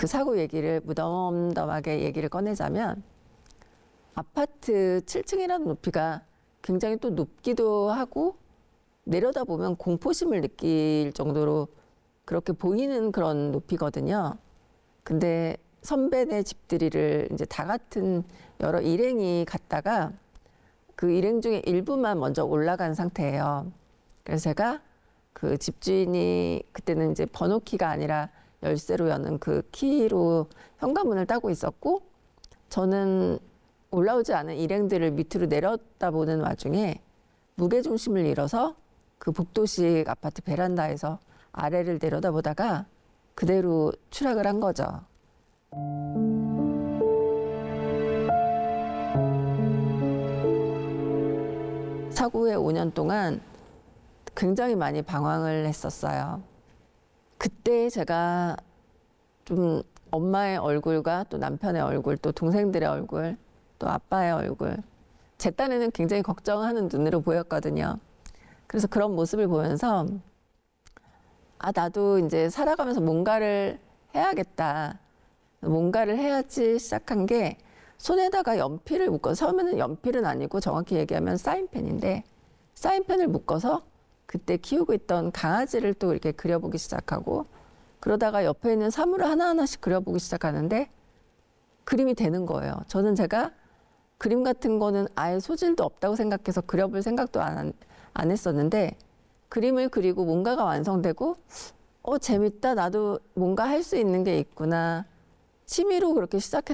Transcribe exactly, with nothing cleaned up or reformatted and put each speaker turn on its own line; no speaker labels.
그 사고 얘기를 무덤덤하게 얘기를 꺼내자면 아파트 칠 층이라는 높이가 굉장히 또 높기도 하고 내려다보면 공포심을 느낄 정도로 그렇게 보이는 그런 높이거든요. 근데 선배네 집들이를 이제 다 같은 여러 일행이 갔다가 그 일행 중에 일부만 먼저 올라간 상태예요. 그래서 제가 그 집주인이 그때는 이제 번호키가 아니라 열쇠로 여는 그 키로 현관문을 따고 있었고 저는 올라오지 않은 일행들을 밑으로 내려다보는 와중에 무게중심을 잃어서 그 복도식 아파트 베란다에서 아래를 내려다보다가 그대로 추락을 한 거죠. 사고 후에 오 년 동안 굉장히 많이 방황을 했었어요. 그때 제가 좀 엄마의 얼굴과 또 남편의 얼굴, 또 동생들의 얼굴, 또 아빠의 얼굴, 제 딴에는 굉장히 걱정하는 눈으로 보였거든요. 그래서 그런 모습을 보면서 아, 나도 이제 살아가면서 뭔가를 해야겠다. 뭔가를 해야지 시작한 게 손에다가 연필을 묶어서, 처음에는 연필은 아니고 정확히 얘기하면 사인펜인데 사인펜을 묶어서 그때 키우고 있던 강아지를 또 이렇게 그려보기 시작하고 그러다가 옆에 있는 사물을 하나하나씩 그려보기 시작하는데 그림이 되는 거예요. 저는 제가 그림 같은 거는 아예 소질도 없다고 생각해서 그려볼 생각도 안, 안 했었는데 그림을 그리고 뭔가가 완성되고 어 재밌다, 나도 뭔가 할 수 있는 게 있구나, 취미로 그렇게 시작했던